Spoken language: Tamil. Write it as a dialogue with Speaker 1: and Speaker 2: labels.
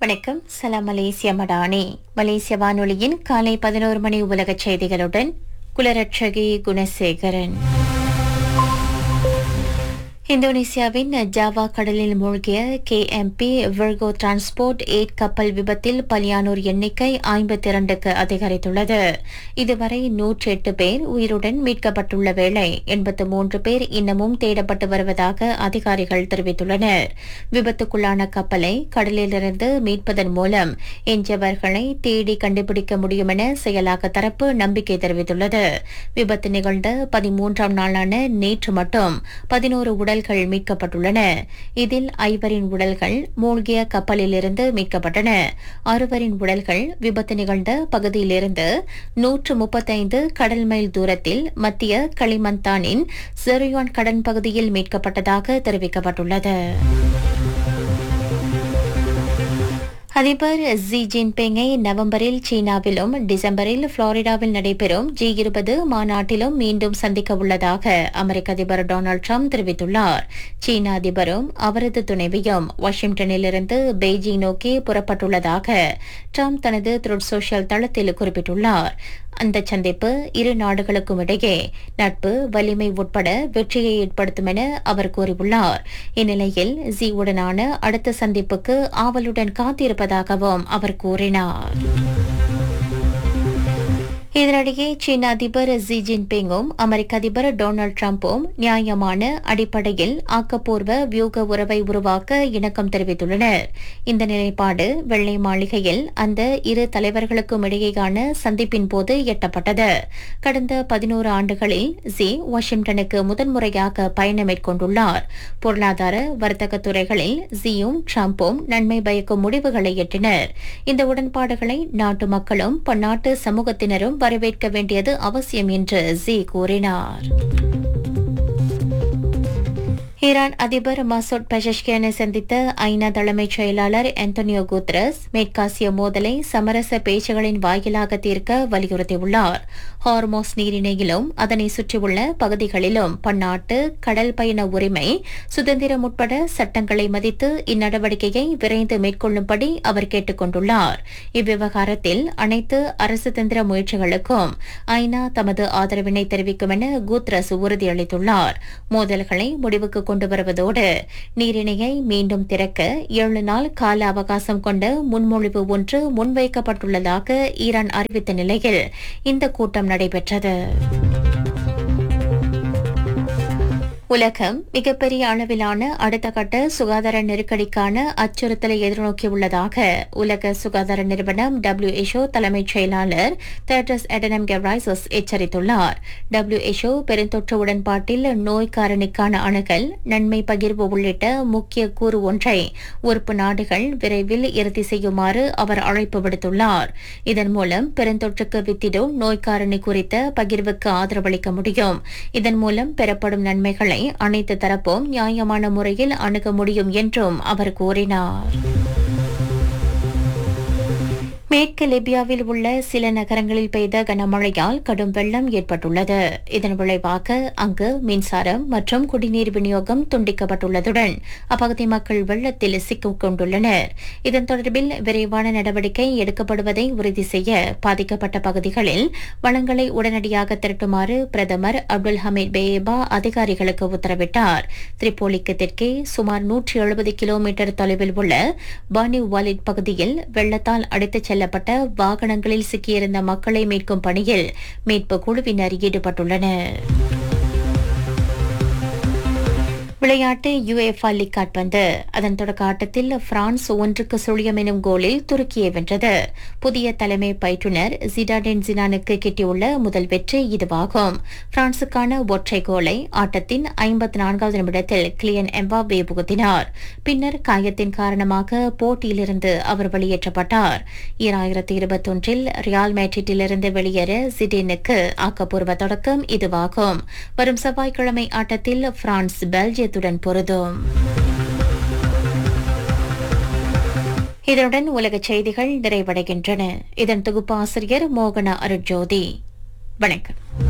Speaker 1: வணக்கம். சலாம் மலேசியா மடானி. மலேசிய வானொலியின் காலை 11 மணி உலகச் செய்திகளுடன் குலரட்சகி குணசேகரன். இந்தோனேசியாவின் ஜாவா கடலில் மூழ்கிய KMP விர்கோ டிரான்ஸ்போர்ட் 8 கப்பல் விபத்தில் பலியானோர் எண்ணிக்கை 52க்கு அதிகரித்துள்ளது. இதுவரை 108 பேர் உயிருடன் மீட்கப்பட்டுள்ள வேளை 83 பேர் இன்னமும் தேடப்பட்டு வருவதாக அதிகாரிகள் தெரிவித்துள்ளனர். விபத்துக்குள்ளான கப்பலை கடலிலிருந்து மீட்பதன் மூலம் எஞ்சியவர்களை தேடி கண்டுபிடிக்க முடியும் என செயலாக்க தரப்பு நம்பிக்கை தெரிவித்துள்ளது. விபத்து நிகழ்ந்த 13ஆம் நாளான நேற்று மட்டும் 11 உடல்கள் மீட்கப்பட்டுள்ளன. இதில் 5 உடல்கள் மூழ்கிய கப்பலிலிருந்து மீட்கப்பட்டன. 6 உடல்கள் விபத்து நிகழ்ந்த பகுதியிலிருந்து 135 கடல் மைல் தூரத்தில் மத்திய களிமந்தானின் செரியான் கடன் பகுதியில் மீட்கப்பட்டதாக தெரிவிக்கப்பட்டுள்ளது. அதிபர் ஜி ஜின்பிங்கை நவம்பரில் சீனாவிலும் டிசம்பரில் புளோரிடாவில் நடைபெறும் G20 மாநாட்டிலும் மீண்டும் சந்திக்க உள்ளதாக அமெரிக்க அதிபர் டொனால்டு டிரம்ப் தெரிவித்துள்ளார். சீன அதிபரும் அவரது துணைவியும் வாஷிங்டனிலிருந்து பெய்ஜிங் நோக்கி புறப்பட்டுள்ளதாக டிரம்ப் தனது த்ரெட் சோஷியல் தளத்தில் குறிப்பிட்டுள்ளார். அந்த சந்திப்பு இரு நாடுகளுக்கும் இடையே நட்பு வலிமை உட்பட வெற்றியை ஏற்படுத்தும் என அவர் கூறியுள்ளார். இந்நிலையில் ஜி உடனான அடுத்த சந்திப்புக்கு ஆவலுடன் காத்திருப்பதாகவும் அவர் கூறினார். இதனிடையே சீன அதிபர் ஜி ஜின்பிங்கும் அமெரிக்க அதிபர் டொனால்டு டிரம்பும் நியாயமான அடிப்படையில் ஆக்கப்பூர்வ வியூக உறவை உருவாக்க இணக்கம் தெரிவித்துள்ளனர். இந்த நிலைப்பாடு வெள்ளை மாளிகையில் அந்த இரு தலைவர்களுக்கும் இடையேயான சந்திப்பின் போது எட்டப்பட்டது. கடந்த 11 ஆண்டுகளில் ஜி வாஷிங்டனுக்கு முதன்முறையாக பயணம் மேற்கொண்டுள்ளார். பொருளாதார வர்த்தக துறைகளில் ஜியும் டிரம்பும் நன்மை பயக்கும் முடிவுகளை எட்டினர். இந்த உடன்பாடுகளை நாட்டு மக்களும் பன்னாட்டு சமூகத்தினரும் வரவேற்க வேண்டியது அவசியம் என்று ஜி கூறினார். ஈரான் அதிபர் மசூட் பெஷஷ்கியானை சந்தித்த ஐநா தலைமைச் செயலாளர் ஆண்டனியோ குத்ரஸ் மேற்காசிய மோதலை சமரச பேச்சுகளின் வாயிலாக தீர்க்க வலியுறுத்தியுள்ளார். ஹார்மோஸ் நீரிணையிலும் அதனை சுற்றியுள்ள பகுதிகளிலும் பன்னாட்டு கடல் பயண உரிமை சுதந்திரம் உட்பட சட்டங்களை மதித்து இந்நடவடிக்கையை விரைந்து மேற்கொள்ளும்படி அவர் கேட்டுக் கொண்டுள்ளார். இவ்விவகாரத்தில் அனைத்து அரசு தந்திர முயற்சிகளுக்கும் ஐநா தமது ஆதரவினை தெரிவிக்கும் என குத்ரஸ் உறுதியளித்துள்ளார். மோதல்களை முடிவுக்கு கொண்டு வருவதோடு நீரிணையை மீண்டும் திறக்க 7 நாள் கால அவகாசம் கொண்ட முன்மொழிவு ஒன்று முன்வைக்கப்பட்டுள்ளதாக ஈரான் அறிவித்த நிலையில் இந்த கூட்டம் நடைபெற்றது. உலகம் மிகப்பெரிய அளவிலான அடுத்த கட்ட சுகாதார நெருக்கடிக்கான அச்சுறுத்தலை எதிர்நோக்கியுள்ளதாக உலக சுகாதார நிறுவனம் WHO தலைமைச் செயலாளர் டெட்ரஸ் அடனம் கெப்ரைசஸ் எச்சரித்துள்ளார். WHO பெருந்தொற்று உடன்பாட்டில் நோய் காரணிக்கான அணுகல் நன்மை பகிர்வு உள்ளிட்ட முக்கிய கூறு ஒன்றை உறுப்பு நாடுகள் விரைவில் இறுதி செய்யுமாறு அவர் அழைப்பு விடுத்துள்ளார். இதன் மூலம் பெருந்தொற்றுக்கு வித்திடும் நோய் காரணி குறித்த பகிர்வுக்கு ஆதரவளிக்க முடியும். இதன் மூலம் பெறப்படும் நன்மைகளை அனைத்து தரப்பும் நியாயமான முறையில் அணுக முடியும் என்றும் அவர் கூறினார். மேற்கு லிபியாவில் உள்ள சில நகரங்களில் பெய்த கனமழையால் கடும் வெள்ளம் ஏற்பட்டுள்ளது. இதன் விளைவாக அங்கு மின்சாரம் மற்றும் குடிநீர் விநியோகம் துண்டிக்கப்பட்டுள்ளதுடன் அப்பகுதி மக்கள் வெள்ளத்தில் சிக்கிக் கொண்டுள்ளனர். இதன் தொடர்பில் விரைவான நடவடிக்கை எடுக்கப்படுவதை உறுதி செய்ய பாதிக்கப்பட்ட பகுதிகளில் வளங்களை உடனடியாக திரட்டுமாறு பிரதமர் அப்துல் ஹமீத் பேயபா அதிகாரிகளுக்கு உத்தரவிட்டார். திரிபோலிக்கு தெற்கே சுமார் 170 கிலோமீட்டர் தொலைவில் உள்ள பானி வாலிட் பகுதியில் வெள்ளத்தால் அடித்துச் செல்லப்பட்ட வாகனங்களில் சிக்கியிருந்த மக்களை மீட்கும் பணியில் மீட்பு குழுவினர் ஈடுபட்டுள்ளனர். விளையாட்டு UEFA லீக் கால்பந்து. அதன் தொடக்க ஆட்டத்தில் பிரான்ஸ் 1-0 எனும் கோலில் துருக்கியை வென்றது. புதிய தலைமை பயிற்றுனர் ஜிடாடின் ஜிடானுக்கு கிட்டியுள்ள முதல் வெற்றி இதுவாகும். பிரான்சுக்கான ஒற்றை கோலை ஆட்டத்தின் 54வது நிமிடத்தில் கிலியன் எம்பாப்பே புகுத்தினார். பின்னர் காயத்தின் காரணமாக போட்டியிலிருந்து அவர் வெளியேற்றப்பட்டார். 2021 ரியால் மேட்ரிட்டிலிருந்து வெளியேற ஜிடேனுக்கு ஆக்கப்பூர்வ தொடக்கம் இதுவாகும். வரும் செவ்வாய்க்கிழமை ஆட்டத்தில் பிரான்ஸ் பெல்ஜியத்துடன் பொருதும். இதனுடன் உலகச் செய்திகள் நிறைவடைகின்றன. இதன் தொகுப்பு ஆசிரியர் மோகனா அருட்ஜோதி. வணக்கம்.